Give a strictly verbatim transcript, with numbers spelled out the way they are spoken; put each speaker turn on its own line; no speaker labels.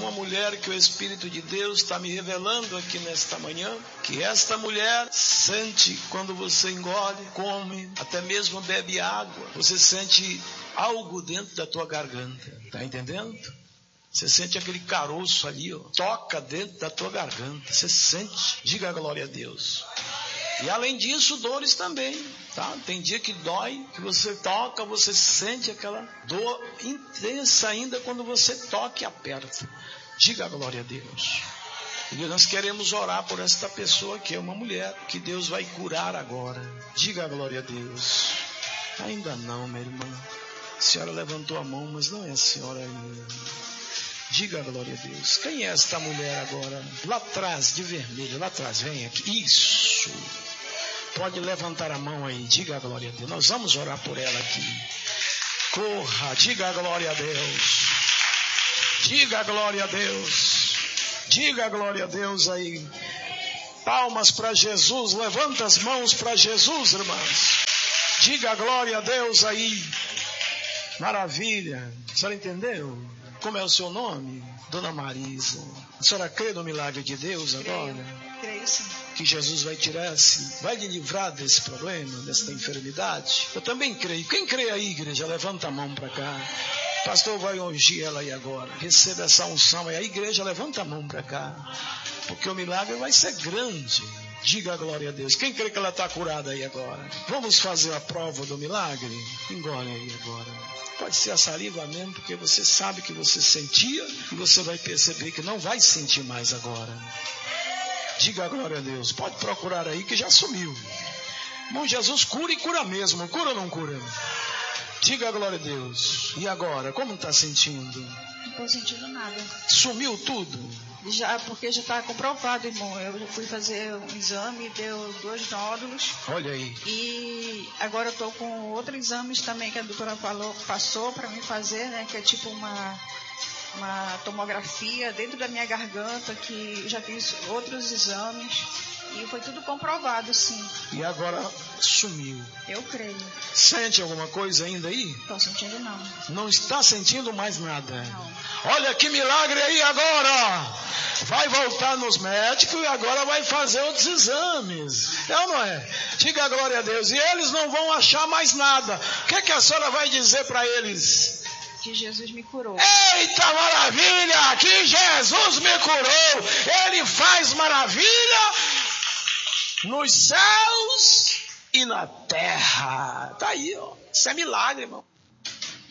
uma mulher que o Espírito de Deus está me revelando aqui nesta manhã, que esta mulher sente quando você engole, come, até mesmo bebe água, você sente algo dentro da tua garganta, tá entendendo? Você sente aquele caroço ali, ó, toca dentro da tua garganta, você sente, diga a glória a Deus. E além disso, dores também, tá? Tem dia que dói, que você toca, você sente aquela dor intensa ainda quando você toca e aperta. Diga a glória a Deus. E nós queremos orar por esta pessoa que é uma mulher, que Deus vai curar agora. Diga a glória a Deus. Ainda não, minha irmã. A senhora levantou a mão, mas não é a senhora ainda. Diga a glória a Deus. Quem é esta mulher agora? Lá atrás, de vermelho, lá atrás, vem aqui. Isso. Pode levantar a mão aí, diga a glória a Deus. Nós vamos orar por ela aqui. Corra, diga a glória a Deus. Diga a glória a Deus. Diga a glória a Deus aí. Palmas para Jesus, levanta as mãos para Jesus, irmãos. Diga a glória a Deus aí. Maravilha. A senhora entendeu? Como é o seu nome? Dona Marisa. A senhora crê no milagre de Deus agora?
Creio, creio sim.
Que Jesus vai tirar, vai lhe livrar desse problema, desta enfermidade? Eu também creio. Quem crê aí, igreja? Levanta a mão para cá. O pastor vai ungir ela aí agora. Receba essa unção aí. A igreja, levanta a mão para cá. Porque o milagre vai ser grande. Diga a glória a Deus. Quem crê que ela está curada aí agora? Vamos fazer a prova do milagre? Engole aí agora. Pode ser a saliva mesmo, porque você sabe que você sentia e você vai perceber que não vai sentir mais agora. Diga a glória a Deus. Pode procurar aí que já sumiu. Irmão, Jesus cura e cura mesmo. Cura ou não cura? Diga a glória a Deus. E agora, como está sentindo?
Não estou sentindo nada.
Sumiu tudo?
Já, porque já está comprovado, irmão. Eu já fui fazer um exame, deu dois nódulos.
Olha aí.
E agora eu estou com outros exames também que a doutora falou, passou para mim fazer, né? Que é tipo uma, uma tomografia dentro da minha garganta, que já fiz outros exames. E foi tudo comprovado, sim.
E agora sumiu.
Eu creio.
Sente alguma coisa ainda aí?
Estou sentindo não.
Não está sentindo mais nada?
Não.
Olha que milagre aí agora. Vai voltar nos médicos e agora vai fazer outros exames. É ou não é? Diga a glória a Deus. E eles não vão achar mais nada. O que, que a senhora vai dizer para eles?
Que Jesus me curou.
Eita maravilha! Que Jesus me curou! Ele faz maravilha nos céus e na terra. Tá aí, ó. Isso é milagre, irmão.